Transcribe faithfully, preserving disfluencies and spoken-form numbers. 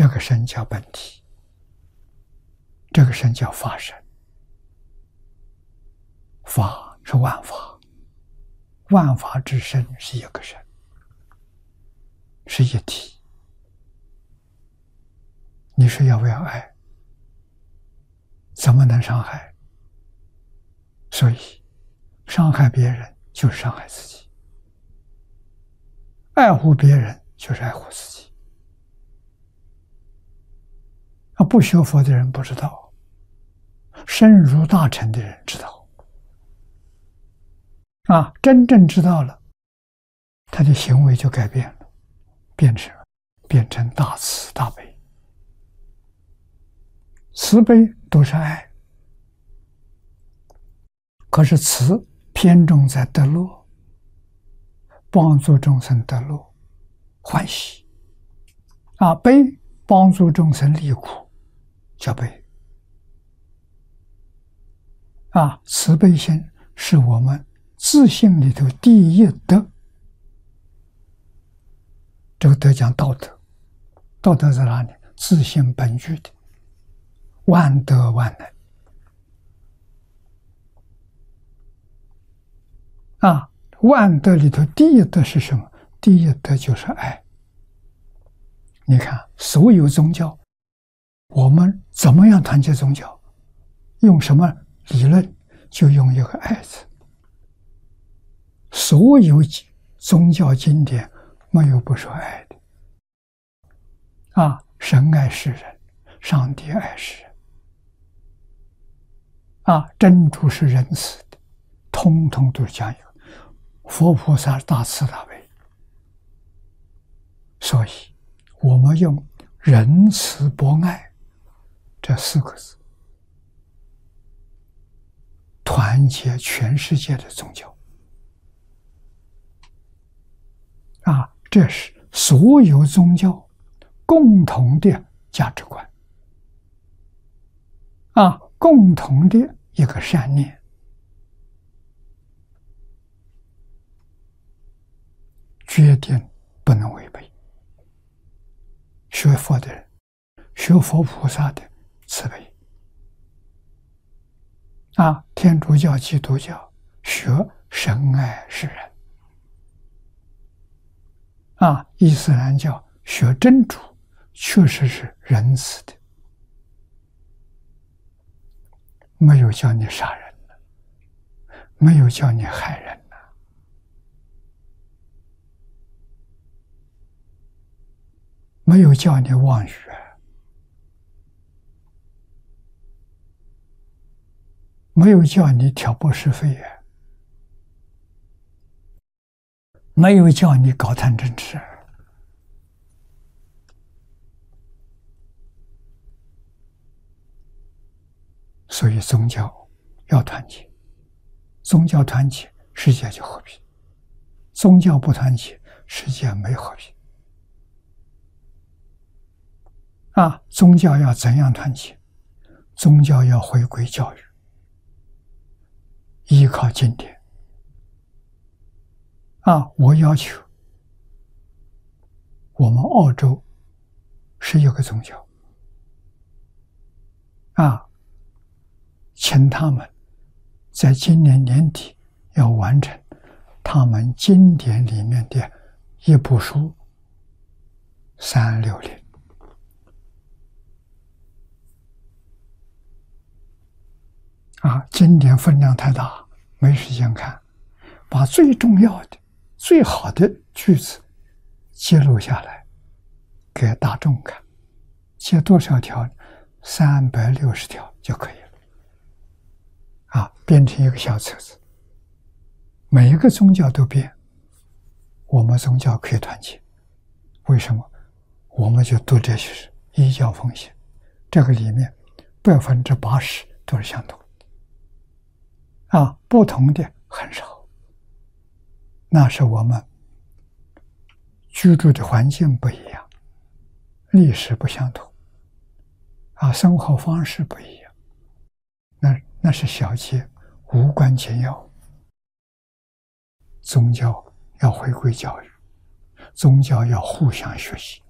个身叫本体，这个身叫法身。法是万法，万法之身是一个身，是一体。你说要不要爱？怎么能伤害？所以伤害别人就是伤害自己，爱护别人就是爱护自己。啊，不学佛的人不知道，深入大乘的人知道。啊，真正知道了，他的行为就改变了，变成变成大慈大悲。慈悲都是爱，可是慈偏重在得乐，帮助众生得乐欢喜。啊，悲帮助众生离苦叫悲。啊，慈悲心是我们自信里头第一德。这个德讲道德，道德在哪里？自信本具的，万德万能。啊，万德里头第一德是什么？第一德就是爱。你看，所有宗教，我们怎么样团结宗教？用什么理论？就用一个爱字。所有宗教经典没有不说爱的。啊，神爱世人，上帝爱世人。啊，真主是仁慈的，通通都是讲一个。佛菩萨大慈大悲，所以我们用仁慈博爱这四个字团结全世界的宗教。啊，这是所有宗教共同的价值观。啊，共同的一个善念。决定不能违背。学佛的人，学佛菩萨的慈悲。啊，天主教、基督教学神爱世人。啊，伊斯兰教学真主，确实是仁慈的，没有叫你杀人，没有叫你害人。没有叫你妄语，没有叫你挑拨是非，没有叫你搞贪嗔痴。所以宗教要团结，宗教团结，世界就和平；宗教不团结，世界没和平。啊，宗教要怎样团结？宗教要回归教育，依靠经典。啊，我要求我们澳洲是一个宗教。啊，请他们在今年年底要完成他们经典里面的一部书三六零。啊，经典分量太大，没时间看，把最重要的、最好的句子揭露下来，给大众看。揭多少条？三百六十条就可以了。啊，编成一个小册子，每一个宗教都编，我们宗教可以团结。为什么？我们就读这些事，依教奉行，这个里面百分之八十都是相同。啊，不同的很少，那是我们居住的环境不一样，历史不相同，啊，生活方式不一样，那那是小节，无关紧要。宗教要回归教育，宗教要互相学习。